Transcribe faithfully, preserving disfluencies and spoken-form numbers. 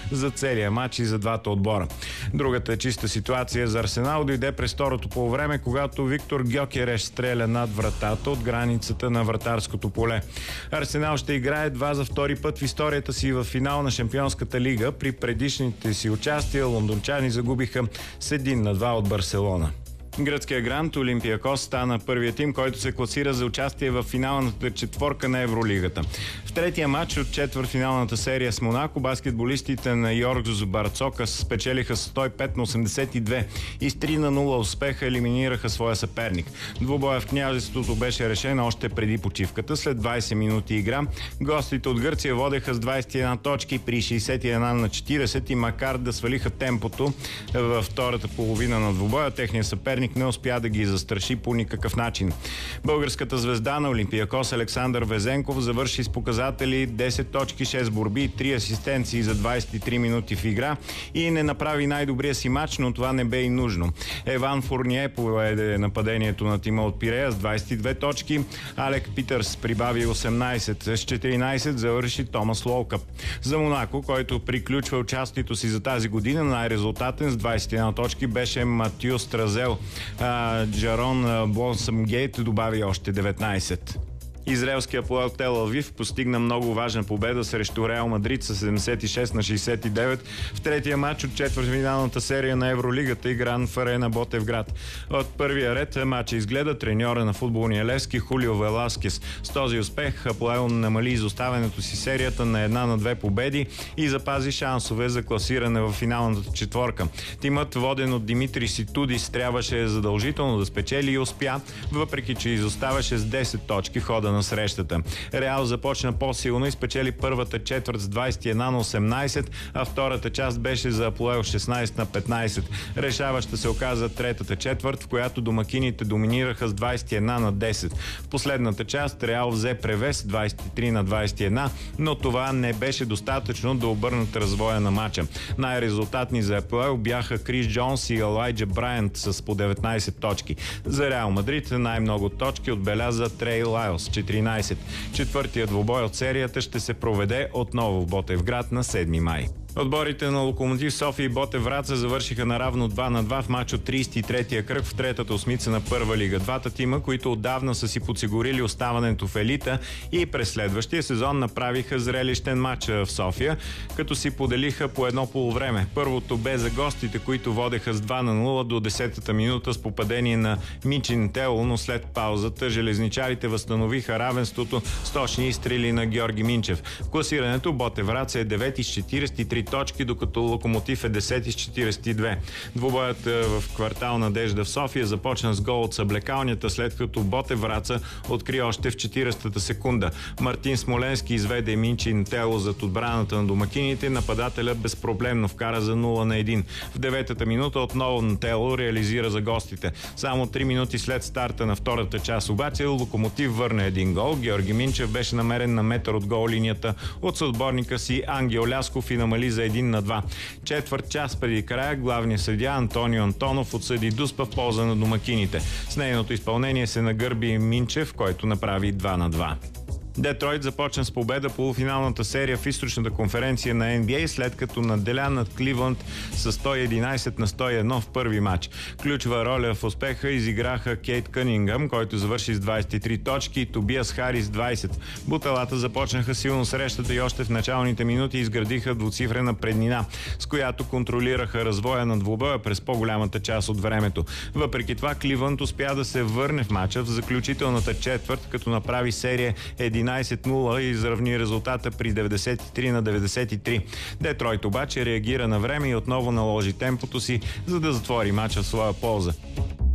за целия матч и за двата отбора. Другата чиста ситуация за Арсенал дойде през второто полувреме, когато Виктор Гьокереш стреля над вратата от границата на вратарското поле. Арсенал ще играе два за втори път в историята си в финал на Шампионската лига. При предишните си участия лондончани загубиха с един на два от Барселона. Гръцкият грант Олимпиакос стана първият тим, който се класира за участие в финалната четворка на Евролигата. В третия матч от четвъртфиналната серия с Монако, баскетболистите на Йоргос Барцокас спечелиха сто и пет на осемдесет и две и с три на нула успеха елиминираха своя съперник. Двубоя в Княжеството беше решен още преди почивката. След двайсет минути игра гостите от Гърция водеха с двайсет и една точки при шейсет и една на четирийсет и макар да свалиха темпото във втората половина на двубоя, техният съперник не успя да ги застраши по никакъв начин. Българската звезда на Олимпиакос Александър Везенков завърши с показатели десет точки, шест борби, три асистенции за двайсет и три минути в игра и не направи най-добрия си матч, но това не бе и нужно. Еван Фурние поведе нападението на тима от Пирея с двайсет и две точки. Алек Питърс прибави осемнайсет, с четиринайсет завърши Томас Лолкъп. За Монако, който приключва участието си за тази година, най-резултатен с двайсет и една точки беше Матио Стразел. А, Джарон Блонсъмгейт добави още деветнайсет. Израелският Апоел Тел Авив постигна много важна победа срещу Реал Мадрид с седемдесет и шест на шейсет и девет в третия матч от четвъртфиналната серия на Евролигата, игран в Арена Ботевград. От първия ред матча изгледа треньора на футболния Левски Хулио Веласкес. С този успех Апоел намали изоставянето си серията на една на две победи и запази шансове за класиране в финалната четворка. Тимът, воден от Димитри Ситудис, трябваше задължително да спечели и успя, въпреки че изоставаше с десет точки в хода на срещата. Реал започна по-силно и спечели първата четвърт с двайсет и една на осемнайсет, а втората част беше за Апоел шестнайсет на петнайсет. Решаваща се оказа третата четвърт, в която домакините доминираха с двайсет и една на десет. В последната част Реал взе превес двайсет и три на двайсет и една, но това не беше достатъчно да обърнат развоя на матча. Най-резултатни за Апоел бяха Крис Джонс и Елайджа Брайант с по деветнайсет точки. За Реал Мадрид най-много точки отбеляза Трей Лайлс четиринайсет. Четвъртият двубой от серията ще се проведе отново в Ботевград на седми май. Отборите на Локомотив София и Ботев Враца завършиха наравно два на два в мач от трийсет и третия кръг в третата осмица на първа лига. Двата тима, които отдавна са си подсигурили оставането в елита и през следващия сезон направиха зрелищен мач в София, като си поделиха по едно полувреме. Първото бе за гостите, които водеха с два на нула до десетата минута с попадение на Мичин Тело, но след паузата железничарите възстановиха равенството с точни изстрели на Георги Минчев. В класирането Ботев Враца е девети с четирийсет и три точки, докато Локомотив е десети с четирийсет и две. Двубоят в квартал Надежда в София започна с гол от съблекалнята, след като Ботев Враца откри още в четирийсетата секунда. Мартин Смоленски изведе Минчин Тело зад отбраната на домакините, нападателят безпроблемно вкара за нула на един. В деветата минута отново на Тело реализира за гостите. Само три минути след старта на втората част обаче Локомотив върна един гол. Георги Минчев беше намерен на метър от гол линията от съотборника си Ангел Лясков и намали за един на два. Четвърт час преди края главният съдия Антонио Антонов отсъди дуспа в полза на домакините. С нейното изпълнение се нагърби Минчев, който направи два на два. Детройт започна с победа полуфиналната серия в източната конференция на Ен Би Ей, след като надделя над Кливланд с сто и единайсет на сто и едно в първи матч. Ключова роля в успеха изиграха Кейт Кънингъм, който завърши с двайсет и три точки, и Тобиас Харис двайсет. Буталата започнаха силно срещата и още в началните минути изградиха двуцифрена преднина, с която контролираха развоя на двубоя през по-голямата част от времето. Въпреки това Кливланд успя да се върне в матча в заключителната четвърт, като направи серия единайсет нула и изравни резултата при деветдесет и три на деветдесет и три. Детройт обаче реагира на време и отново наложи темпото си, за да затвори матча в своя полза.